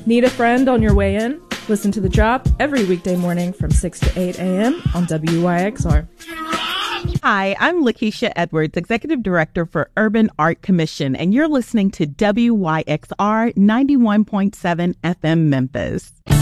Need a friend on your way in? Listen to The Drop every weekday morning from 6 to 8 a.m. on WYXR. Hi, I'm Lakeisha Edwards, Executive Director for Urban Art Commission, and you're listening to WYXR 91.7 FM Memphis.